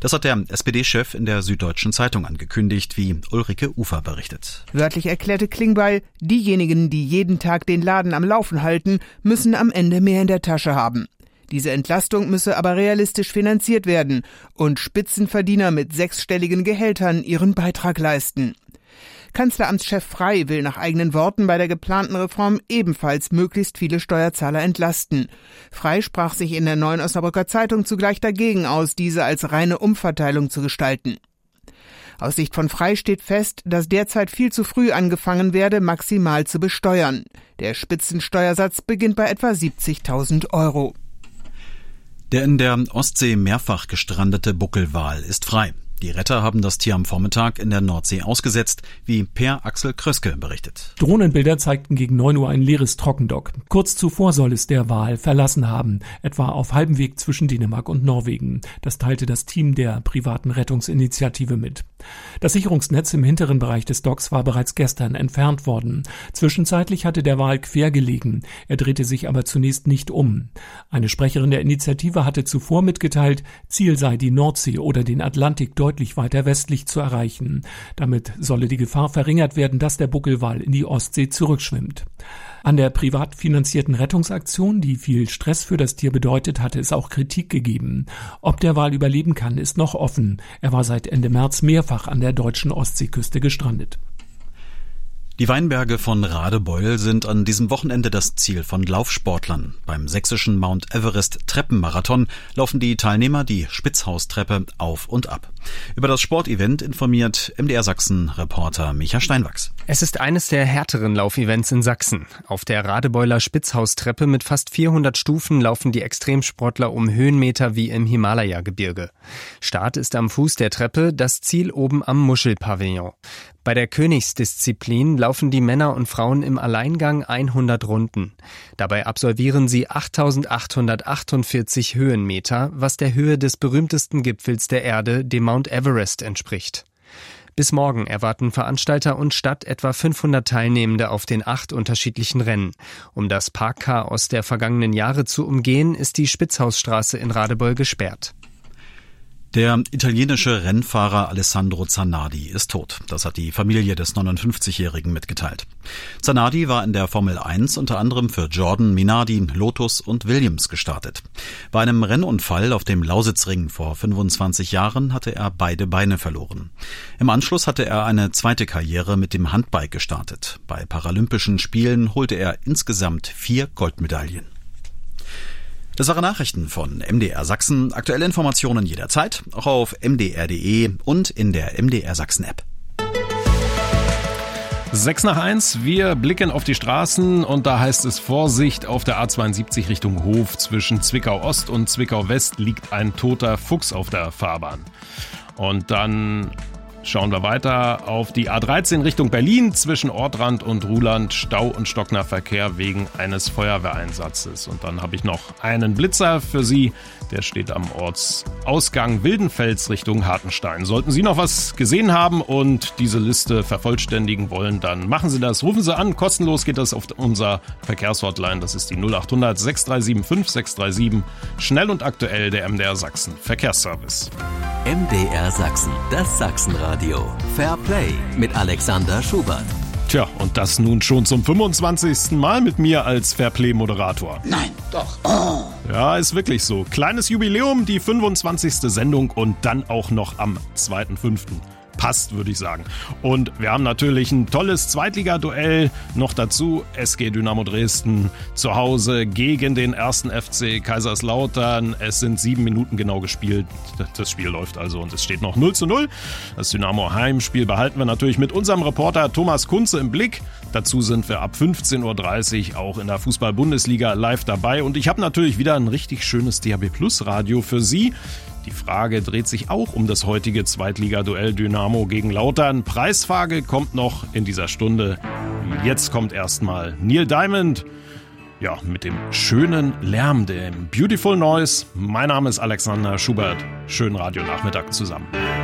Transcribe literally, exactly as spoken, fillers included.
Das hat der S P D-Chef in der Süddeutschen Zeitung angekündigt, wie Ulrike Ufer berichtet. Wörtlich erklärte Klingbeil, diejenigen, die jeden Tag den Laden am Laufen halten, müssen am Ende mehr in der Tasche haben. Diese Entlastung müsse aber realistisch finanziert werden und Spitzenverdiener mit sechsstelligen Gehältern ihren Beitrag leisten. Kanzleramtschef Frey will nach eigenen Worten bei der geplanten Reform ebenfalls möglichst viele Steuerzahler entlasten. Frey sprach sich in der Neuen Osnabrücker Zeitung zugleich dagegen aus, diese als reine Umverteilung zu gestalten. Aus Sicht von Frey steht fest, dass derzeit viel zu früh angefangen werde, maximal zu besteuern. Der Spitzensteuersatz beginnt bei etwa siebzigtausend Euro. Der in der Ostsee mehrfach gestrandete Buckelwal ist frei. Die Retter haben das Tier am Vormittag in der Nordsee ausgesetzt, wie Per Axel Kröske berichtet. Drohnenbilder zeigten gegen neun Uhr ein leeres Trockendock. Kurz zuvor soll es der Wal verlassen haben, etwa auf halbem Weg zwischen Dänemark und Norwegen. Das teilte das Team der privaten Rettungsinitiative mit. Das Sicherungsnetz im hinteren Bereich des Docks war bereits gestern entfernt worden. Zwischenzeitlich hatte der Wal quer gelegen. Er drehte sich aber zunächst nicht um. Eine Sprecherin der Initiative hatte zuvor mitgeteilt, Ziel sei die Nordsee oder den Atlantik deutlich weiter westlich zu erreichen. Damit solle die Gefahr verringert werden, dass der Buckelwal in die Ostsee zurückschwimmt. An der privat finanzierten Rettungsaktion, die viel Stress für das Tier bedeutet, hatte es auch Kritik gegeben. Ob der Wal überleben kann, ist noch offen. Er war seit Ende März mehrfach an der deutschen Ostseeküste gestrandet. Die Weinberge von Radebeul sind an diesem Wochenende das Ziel von Laufsportlern. Beim sächsischen Mount Everest Treppenmarathon laufen die Teilnehmer die Spitzhaustreppe auf und ab. Über das Sportevent informiert M D R Sachsen-Reporter Micha Steinwachs. Es ist eines der härteren Laufevents in Sachsen. Auf der Radebeuler Spitzhaustreppe mit fast vierhundert Stufen laufen die Extremsportler um Höhenmeter wie im Himalaya-Gebirge. Start ist am Fuß der Treppe, das Ziel oben am Muschelpavillon. Bei der Königsdisziplin laufen die Männer und Frauen im Alleingang hundert Runden. Dabei absolvieren sie achttausendachthundertachtundvierzig Höhenmeter, was der Höhe des berühmtesten Gipfels der Erde, dem Mount Everest, entspricht. Bis morgen erwarten Veranstalter und Stadt etwa fünfhundert Teilnehmende auf den acht unterschiedlichen Rennen. Um das Parkchaos der vergangenen Jahre zu umgehen, ist die Spitzhausstraße in Radebeul gesperrt. Der italienische Rennfahrer Alessandro Zanardi ist tot. Das hat die Familie des neunundfünfzigjährigen mitgeteilt. Zanardi war in der Formel eins unter anderem für Jordan, Minardi, Lotus und Williams gestartet. Bei einem Rennunfall auf dem Lausitzring vor fünfundzwanzig Jahren hatte er beide Beine verloren. Im Anschluss hatte er eine zweite Karriere mit dem Handbike gestartet. Bei Paralympischen Spielen holte er insgesamt vier Goldmedaillen. Das waren Nachrichten von M D R Sachsen. Aktuelle Informationen jederzeit, auch auf m d r punkt d e und in der M D R Sachsen App. Sechs nach eins, wir blicken auf die Straßen und da heißt es Vorsicht, auf der A zweiundsiebzig Richtung Hof zwischen Zwickau Ost und Zwickau West liegt ein toter Fuchs auf der Fahrbahn. Und dann schauen wir weiter auf die A dreizehn Richtung Berlin zwischen Ortrand und Ruhland. Stau und stockender Verkehr wegen eines Feuerwehreinsatzes. Und dann habe ich noch einen Blitzer für Sie. Der steht am Ortsausgang Wildenfels Richtung Hartenstein. Sollten Sie noch was gesehen haben und diese Liste vervollständigen wollen, dann machen Sie das. Rufen Sie an. Kostenlos geht das auf unser Verkehrshotline. Das ist die null acht hundert sechs drei sieben fünf sechs drei sieben. Schnell und aktuell der M D R Sachsen Verkehrsservice. M D R Sachsen, das Sachsenradio. Fair Play mit Alexander Schubert. Tja, und das nun schon zum fünfundzwanzigsten Mal mit mir als Fairplay-Moderator. Nein, doch. Oh. Ja, ist wirklich so. Kleines Jubiläum, die fünfundzwanzigste Sendung und dann auch noch am zweiten fünften Passt, würde ich sagen. Und wir haben natürlich ein tolles Zweitliga-Duell noch dazu. S G Dynamo Dresden zu Hause gegen den ersten F C Kaiserslautern. Es sind sieben Minuten genau gespielt. Das Spiel läuft also und es steht noch null zu null. Das Dynamo-Heimspiel behalten wir natürlich mit unserem Reporter Thomas Kunze im Blick. Dazu sind wir ab fünfzehn Uhr dreißig auch in der Fußball-Bundesliga live dabei. Und ich habe natürlich wieder ein richtig schönes D A B Plus Radio für Sie. Die Frage dreht sich auch um das heutige Zweitliga-Duell Dynamo gegen Lautern. Preisfrage kommt noch in dieser Stunde. Jetzt kommt erstmal Neil Diamond. Ja, mit dem schönen Lärm, dem Beautiful Noise. Mein Name ist Alexander Schubert. Schönen Radionachmittag zusammen.